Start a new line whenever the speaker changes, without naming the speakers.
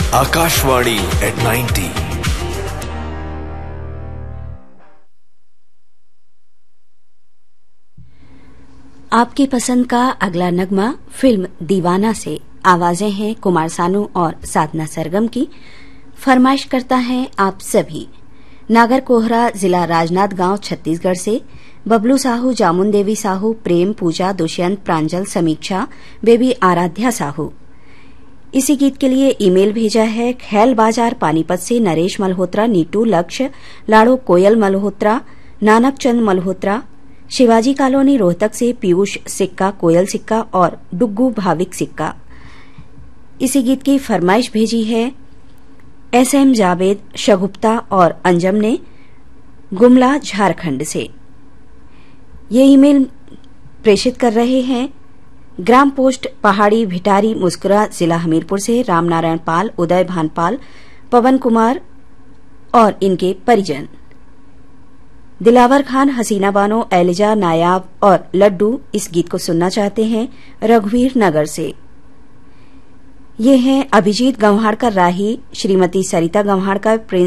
Akashvani at 90।
आपकी पसंद का अगला नगमा फिल्म दीवाना से। आवाजें हैं कुमार सानू और साधना सरगम की। फरमाइश करता है आप सभी। नागर कोहरा, जिला राजनांदगांव, छत्तीसगढ़ से बबलू साहू, जामुन देवी साहू, प्रेम, पूजा, दुष्यंत, प्रांजल, समीक्षा, बेबी आराध्या साहू। इसी गीत के लिए ईमेल भेजा है खैल बाजार पानीपत से नरेश मल्होत्रा, नीटू, लक्ष्य, लाड़ो, कोयल मल्होत्रा, नानक चंद मल्होत्रा। शिवाजी कॉलोनी रोहतक से पीयूष सिक्का, कोयल सिक्का और डुग्गू भाविक सिक्का। इसी गीत की फरमाइश भेजी है SM जावेद, शगुप्ता और अंजम ने गुमला, झारखंड से। ये ईमेल प्रेषित कर रहे हैं ग्राम पोस्ट पहाड़ी भिटारी मुस्कुरा, जिला हमीरपुर से रामनारायण पाल, उदय भानपाल, पवन कुमार और इनके परिजन। दिलावर खान, हसीना बानो, एलिजा, नायाब और लड्डू इस गीत को सुनना चाहते हैं रघुवीर नगर से। ये हैं अभिजीत गंवाड़कर राही, श्रीमती सरिता गंवाड़कर,